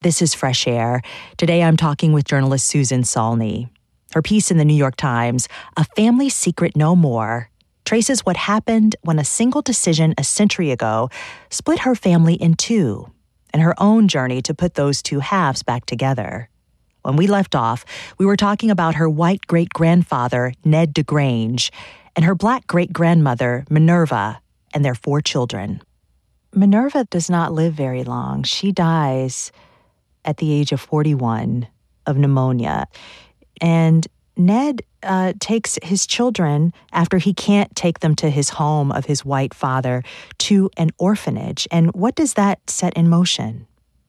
This is Fresh Air. Today I'm talking with journalist Susan Salney. Her piece in the New York Times, A Family Secret No More, traces what happened when a single decision a century ago split her family in two, and her own journey to put those two halves back together. When we left off, we were talking about her white great-grandfather, Ned DeGrange, and her black great-grandmother, Minerva, and their 4 children. Minerva does not live very long. She dies at the age of 41 of pneumonia. And Ned takes his children, after he can't take them to his home of his white father, to an orphanage. And what does that set in motion?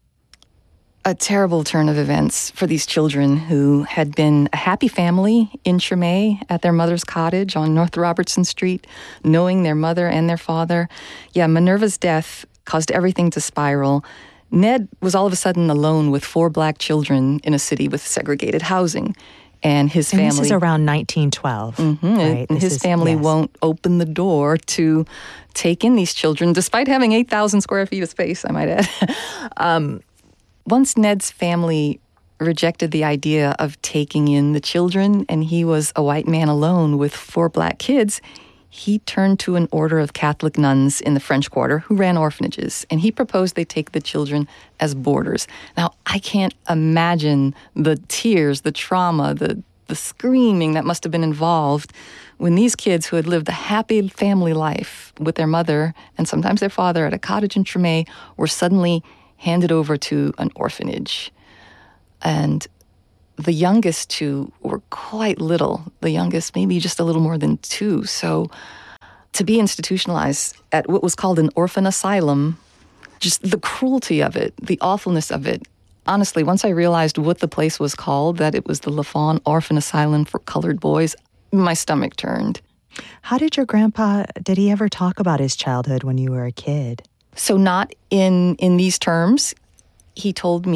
A terrible turn of events for these children who had been a happy family in Treme at their mother's cottage on North Robertson Street, knowing their mother and their father. Yeah, Minerva's death caused everything to spiral. Ned was all of a sudden alone with 4 black children in a city with segregated housing. And his family... this is around 1912. Right? His family won't open the door to take in these children, despite having 8,000 square feet of space, I might add. Once Ned's family rejected the idea of taking in the children, and he was a white man alone with 4 black kids, he turned to an order of Catholic nuns in the French Quarter who ran orphanages, and he proposed they take the children as boarders. Now, I can't imagine the tears, the trauma, the screaming that must have been involved when these kids who had lived a happy family life with their mother and sometimes their father at a cottage in Treme were suddenly handed over to an orphanage. And the youngest 2 were quite little. The youngest maybe just a little more than 2. So to be institutionalized at what was called an orphan asylum, just the cruelty of it, the awfulness of it. Honestly, once I realized what the place was called, that it was the Lafon Orphan Asylum for Colored Boys, my stomach turned. How did your grandpa, did he ever talk about his childhood when you were a kid? So not in these terms. He told me